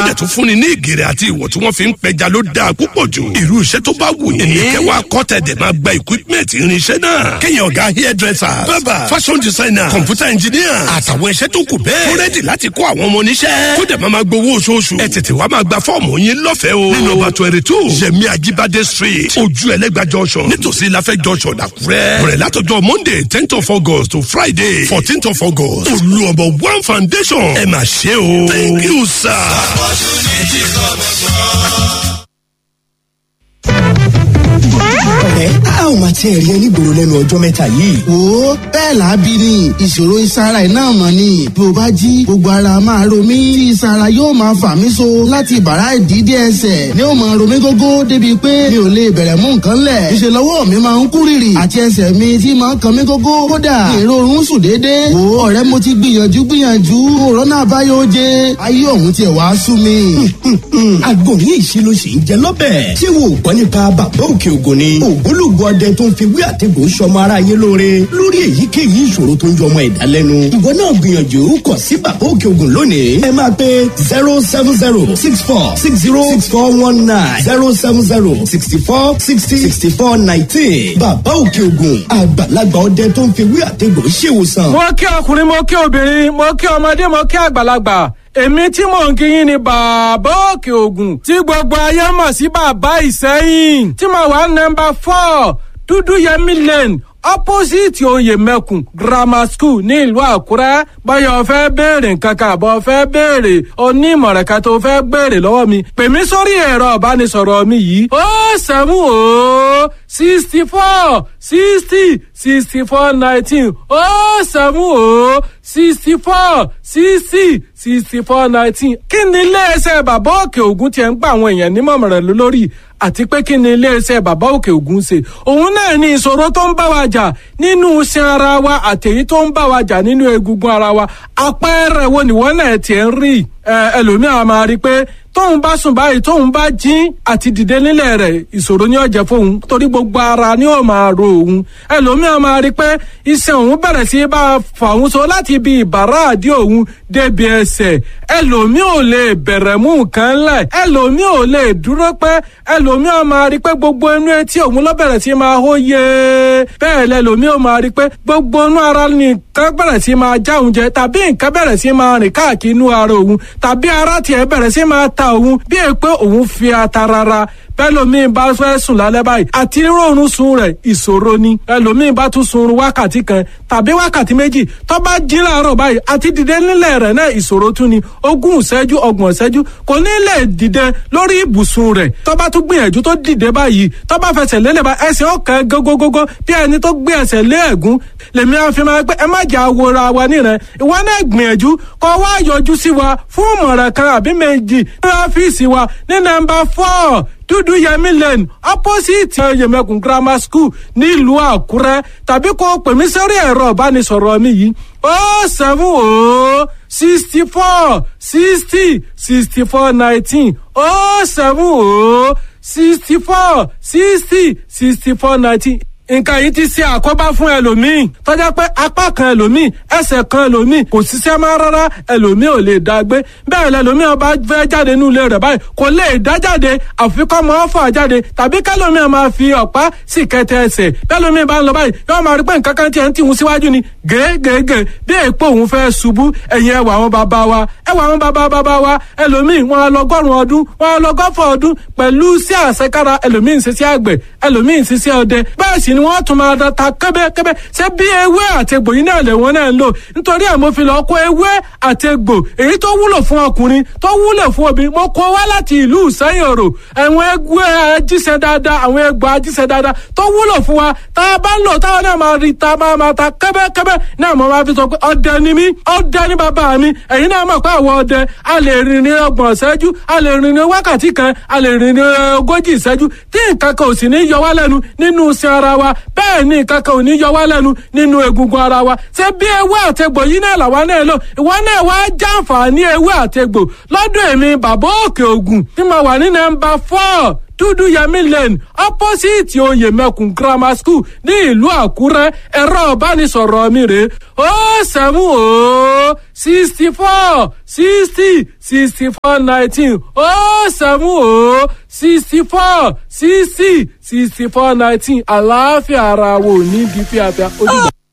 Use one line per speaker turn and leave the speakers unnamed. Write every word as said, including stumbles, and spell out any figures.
dẹ̀ tún fúnni ní ìgèrè àti ìwọ̀ tí wọ́n fi ń pẹja ló dáa púpọ̀ jù. irú iṣẹ́ tó bá wù yín. kẹwàá kọ́tẹ̀dẹ̀ máa gba equipment irinṣẹ́ náà. kéèyàn ọ̀gá hairdresser, barber, fashion designer, computer engineer àtàwọn iṣẹ́ tó kù bẹ́ẹ̀. tó rẹ́dì láti kó àwọn ọmọ oníṣẹ́. kó dẹ̀ máa máa gbowó oṣooṣù. ẹ tètè wá máa gba fọ́ọ̀mù yín lọ́fẹ̀ẹ́ o. ní nọ́mbà twenty two yẹmi ajibade street ojú ẹlẹ́gbà junction nítòsí láfẹ́ junction Àkúrẹ́. bẹ̀rẹ̀ látọjọ́ monday tenth of august to friday fourteenth of august. olú ọmọ one foundation ẹ máa ṣe o. thank you sir.
ẹ a ò máa tiẹ̀ rí ẹni gbòòrò lẹ́nu ọjọ́ mẹ́ta yìí.
wo bẹ́ẹ̀ làábí ni ìṣòro ìsara ẹ̀ náà mọ̀ ni bí o bá jí gbogbo ara máa ro mí tí ìsara yóò máa fà mí so láti bàrá ìdídé ẹsẹ̀ ni ó máa ro mí gógó débi pé mi ò lè bẹ̀rẹ̀ mú nǹkan lẹ̀ ìṣe lọ́wọ́ mi máa ń kú rìrì àti ẹsẹ̀ mi tí máa ń kan mí gógó kódà ìrorun sùn déédéé. wo ọ̀rẹ́ mo ti gbìyànjú gbìyànjú òrónà àbáyọ jẹ ayé ọ̀hún tiẹ̀ wá sú mi.
àgbọ̀nrín ìṣirò sì ń jẹ lọ́bẹ̀ tí wò gbọ́ nípa bàbá òkè ògùn ni ògbólógbòó ọdẹ tó ń fi wí àtẹ̀gùn sọmọ aráyé lóore lórí èyíkéyìí ìṣòro tó ń jọmọ ẹ̀dá lẹ́nu. ìwọ náà gbìyànjú kàn sí bàbá òkè ògùn lónìí. ẹ máa pe zero seven zero six four six zero six four one nine zero seven zero sixty four sixty sixty four nineteen. bàbá òkè ògùn àgbàlagbà ọdẹ tó ń fi wí àtẹ̀gùn ṣèwòsàn.
mo kí ọkùnrin mo kí obìnrin mo kí ọmọdé mo kí àgbàlagbà èmi tí mò ń kí yín ni bàbá òkè ògùn tí gbogbo ayé mọ̀ sí bàbá ìsẹ́yìn tí mo wà nọ́mbà four dúdú yẹmí lane opposite oyè mẹ́kùn grammar school ní ìlú àkúrẹ́ báyọ̀ fẹ́ béèrè nǹkan kan àbọ̀ fẹ́ béèrè onímọ̀ràn kan tó fẹ́ béèrè lọ́wọ́ mi pè mí sórí ẹ̀rọ ìbánisọ̀rọ̀ mi yìí ó sẹ́mu ó sixty four sixty sixty four nineteen ó sẹ́mu ó sixty four sixty sixty four nineteen. kí ni iléeṣẹ́ bàbá òkè ògùn tiẹ̀ ń gba àwọn èèyàn nímọ̀ràn lórí àti pé kí ni iléeṣẹ́ bàbá òkè ògùn ṣe òun náà ní ìṣòro tó ń bá wa jà nínú iṣan ara wa àtẹ̀yí tó ń bá wa jà nínú egungun ara wa àpẹẹrẹ wo nìwọ náà tiẹ̀ ń rí ẹlòmíràn máa rí i pé tóun bá sùn báyìí tóun bá jí àti dìde nílẹ̀ rẹ̀ ìṣòro ni ó jẹ́ fóun torí gbogbo ara ni ó máa ro òun ẹlòmíràn máa rí i pé iṣan òun bẹ̀rẹ̀ sí bá fà òun so láti ibi ìbàrá àdí òun débi ẹsẹ̀ ẹlòmíràn ò lè bẹ̀rẹ̀ mú nǹkan lẹ̀ ẹlòmíràn ò lè dúró pẹ́ ẹlòmíràn máa rí i pé gbogbo inú etí òun ló bẹ̀rẹ̀ sí máa hó yé bẹ́ẹ̀ lẹ́lòmíràn máa rí i pé gbogbo inú ara nìkan bẹ̀rẹ̀ sí máa já òun jẹ tàbí nǹkan bẹ̀rẹ̀ sí máa rìn káàkiri inú ara òun tàbí ara tiẹ̀ bẹ̀rẹ̀ sí máa ta òun bí è pé òun fi ata rárá bẹ́lòmíì bá fẹ́ sùn lálẹ́ báyìí àti rọrùn sun rẹ̀ ìṣòro ni ẹlòmíì bá tún sun wákàtí kan tàbí wákàtí méjì tó bá jí láàárọ̀ báyìí àti dìde nílẹ̀ rẹ̀ náà ìṣòro tún ni ogún ìṣẹ́jú ọgbọ̀n ìṣẹ́jú kò ní lè dìde lórí ibùsùn rẹ̀ tó bá tún gbìyànjú tó dìde báyìí tó bá fẹsẹ̀ lélẹ̀ bá ẹsẹ̀ ọ̀kan gógógógó bí ẹni tó gbé ẹsẹ̀ lé ẹ̀gún lèmi á fi máa pé ẹ má jà wòra wa níran ìwọ náà gbìyànjú kó wá yọjú sí wa fún ìmọ̀ràn kan àbí méjì ní ọ́fíìsì wa ní nọ́mbà four dúdú yẹmí lane opposite yẹmẹkùn grammar school nílùú àkúrẹ́ tàbí kó pè mí sórí ẹ̀rọ ìbánisọ̀rọ̀ mi yìí ó seven ó sixty four sixty sixty four nineteen ó seven ó sixty four sixty sixty four nineteen. nǹkan yìí ti ṣe àkóbá fún ẹlòmíì tọ́jà pé apá kan ẹlòmíì ẹsẹ̀ kan ẹlòmíì kò ṣiṣẹ́ máa rárá ẹlòmíì ò lè dá gbé bẹ́ẹ̀ lẹlòmíì ọba fẹ́ jáde nínú ilé rẹ̀ báyìí kò lè dá jáde àfikọ́ máa fà jáde tàbí kẹlòmíì máa fi ọ̀pá sì kẹtẹ ẹsẹ̀ bẹ́ẹ̀lòmíì bá ń lọ báyìí yóò máa rí pé nǹkan kan tiẹ̀ ń tìhun síwájú ni gègègè bí èèpo òun fẹ́ ṣubú ẹ̀yìn ẹwà àwọn bàbá wa ẹwà àwọn bàbá bàbá wa ẹlòmíì wọn á lọgọ́rùn ọdún wọn á lọgọ́fọ̀ ọdún pẹ̀lú sí àṣekára ẹlòmíì ń ṣiṣẹ́ àgbẹ̀ ẹlòmíì ń ṣiṣẹ́ ọdẹ bẹ́ẹ̀ sì ni wọ́n tún máa da ta kẹ́bẹ́kẹ́bẹ́ ṣé bí ewé àtegbò yìí náà lè wọ́n náà ń lò nítorí ẹ̀ mo fi lọ kó ewé àtegbò èyí tó wúlò fún ọkùnrin tó wúlò fún obìnrin mo kó wá láti ìlú ìsẹ́yìn òrò àwọn ewé ajíṣẹ́ dáadáa àwọn egbò ajíṣẹ́ dáadáa tó wúlò fún wa tá a bá ń lò táwọn náà máa rí ta máa máa ta kẹ́bẹ́kẹ́bẹ́ náà mo máa fi sọ pé ọdẹ ni mí ọdẹ ni bàbá mi ẹ̀yin náà mọ̀ pé àwọn ọdẹ a lè rìn ní ọgbọ̀n ìṣẹ́jú a lè rìn ní wákàtí kan a lè rìn ní ogójì ìṣẹ́jú tí nǹkan kan ò sì ní yọ wá lẹ́nu nínú iṣẹ́ ara wa bẹ́ẹ̀ ni nǹkan kan ò ní yọ wá lẹ́nu nínú egungun ara wa ṣé bí ewé àtegbò yìí náà làwa náà lò ìwọ náà wá jàǹfààní ewé àtegbò lọ́dọ̀ èmi bàbá òkè ògùn tí mo wà ní nọ́mbà four dúdú yẹmí lane opposite oyè mẹkùn grammar school ní ìlú àkúrẹ́ ẹ̀rọ ìbánisọ̀rọ̀ mi rè ó sẹ́mu ó sixty four sixty sixty four nineteen ó sẹ́mu ó sixty four sixty sixty four nineteen àlàáfíà ara wo ní bí fíafíà ojúbọ.